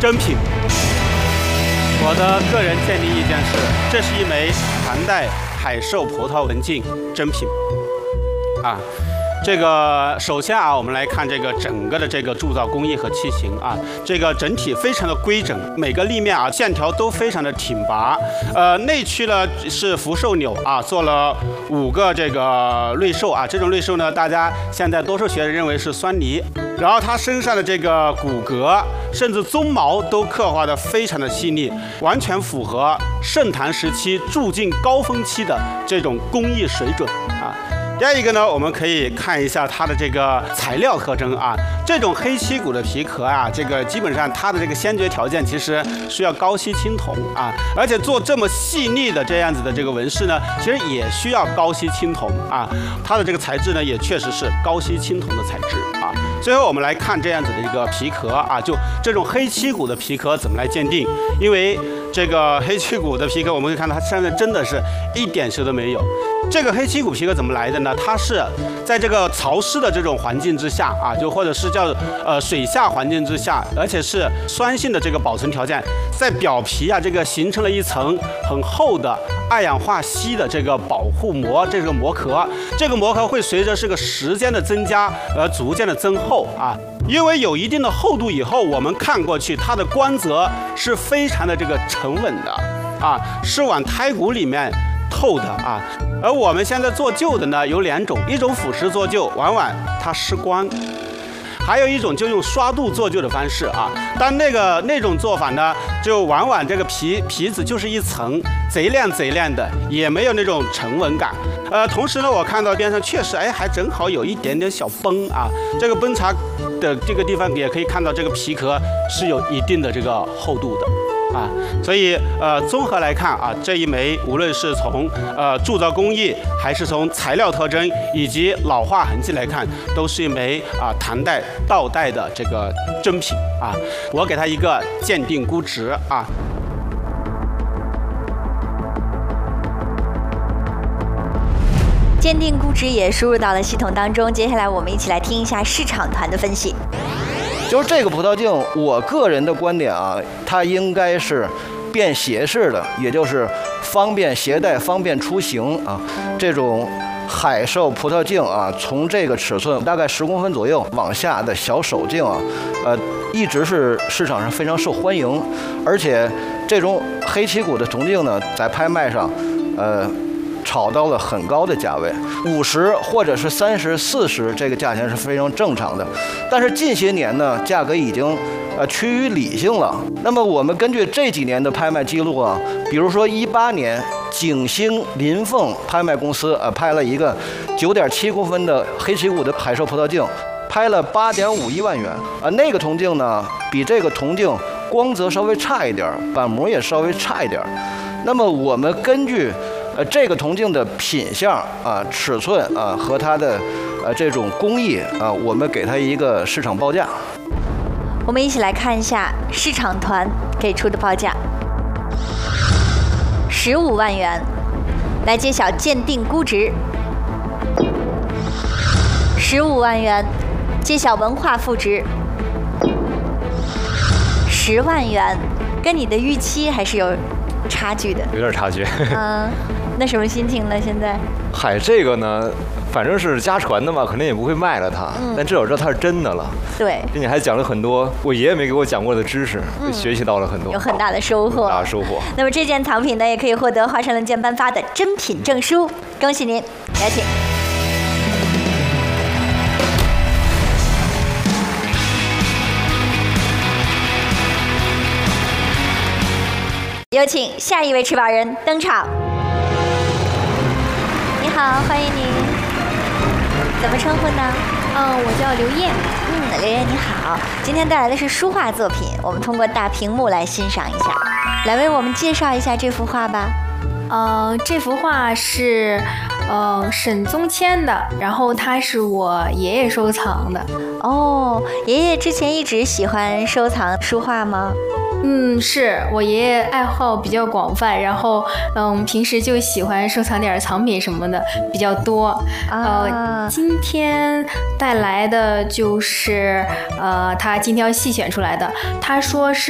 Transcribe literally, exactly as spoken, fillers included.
真品。我的个人鉴定意见是，这是一枚唐代海寿葡萄文镜真品。啊。这个首先啊，我们来看这个整个的这个铸造工艺和器型啊，这个整体非常的规整，每个立面啊线条都非常的挺拔。呃，内区呢是福寿钮啊，做了五个这个瑞兽啊，这种瑞兽呢，大家现在多数学者认为是酸泥。然后它身上的这个骨骼，甚至鬃毛都刻画的非常的细腻，完全符合盛唐时期铸镜高峰期的这种工艺水准啊。第二一个呢，我们可以看一下它的这个材料特征啊。这种黑漆骨的皮壳啊，这个基本上它的这个先决条件其实需要高稀青铜啊，而且做这么细腻的这样子的这个纹饰呢，其实也需要高稀青铜啊。它的这个材质呢，也确实是高稀青铜的材质啊。最后我们来看这样子的一个皮壳啊，就这种黑漆骨的皮壳怎么来鉴定？因为这个黑漆骨的皮壳，我们可以看到它上面真的是一点锈都没有。这个黑漆骨皮壳怎么来的呢？它是在这个潮湿的这种环境之下啊，就或者是叫呃水下环境之下，而且是酸性的这个保存条件，在表皮啊这个形成了一层很厚的二氧化锡的这个保护膜，这个膜壳，这个膜壳会随着这个时间的增加而逐渐的增厚啊。因为有一定的厚度以后，我们看过去它的光泽是非常的这个沉稳的啊，是往胎骨里面透的啊。而我们现在做旧的呢有两种，一种腐蚀做旧，往往它失光。还有一种就用刷度做旧的方式啊，但那个那种做法呢，就往往这个皮皮子就是一层贼亮贼亮的，也没有那种沉稳感。呃，同时呢，我看到边上确实，哎，还正好有一点点小崩啊，这个崩擦的这个地方也可以看到，这个皮壳是有一定的这个厚度的。啊，所以呃，综合来看啊，这一枚无论是从呃铸造工艺，还是从材料特征以及老化痕迹来看，都是一枚啊唐代道代的这个真品啊。我给它一个鉴定估值啊。 鉴定估值也输入到了系统当中，接下来我们一起来听一下市场团的分析。 就是这个葡萄镜，我个人的观点啊，它应该是便携式的，也就是方便携带、方便出行啊。这种海寿葡萄镜啊，从这个尺寸大概十公分左右往下的小手镜啊，呃，一直是市场上非常受欢迎。而且这种黑漆骨的铜镜呢，在拍卖上，呃。炒到了很高的价位，五十或者是三十、四十，这个价钱是非常正常的。但是近些年呢，价格已经呃趋于理性了。那么我们根据这几年的拍卖记录啊，比如说一八年，景星林凤拍卖公司呃拍了一个九点七公分的黑漆骨的海寿葡萄镜，拍了八点五一万元啊。那个铜镜呢，比这个铜镜光泽稍微差一点，板模也稍微差一点。那么我们根据呃，这个铜镜的品相啊、尺寸啊和它的呃这种工艺啊，我们给它一个市场报价。 我们一起来看一下市场团给出的报价，十五万元。来揭晓鉴定估值，十五万元。揭晓文化负值，十万元。跟你的预期还是有差距的， 有点差距。 嗯，那什么心情呢？现在？ 嗨，这个呢，反正是家传的嘛，肯定也不会卖了它。嗯、但至少知道它是真的了。 对， 并且还讲了很多我爷爷没给我讲过的知识，嗯、学习到了很多， 有很大的收获。 大收获。 那么这件藏品呢，也可以获得华山论剑颁发的真品证书，恭喜您！有请。有请下一位持宝人登场。你好，欢迎您。怎么称呼呢？ 嗯，我叫刘艳。 嗯，刘艳你好。今天带来的是书画作品，我们通过大屏幕来欣赏一下。来为我们介绍一下这幅画吧。 呃，这幅画是呃沈宗谦的，然后他是我爷爷收藏的。 哦，爷爷之前一直喜欢收藏书画吗？ 嗯，是我爷爷爱好比较广泛，然后嗯，平时就喜欢收藏点藏品什么的比较多。啊、呃，今天带来的就是呃，他精挑细选出来的。他说是。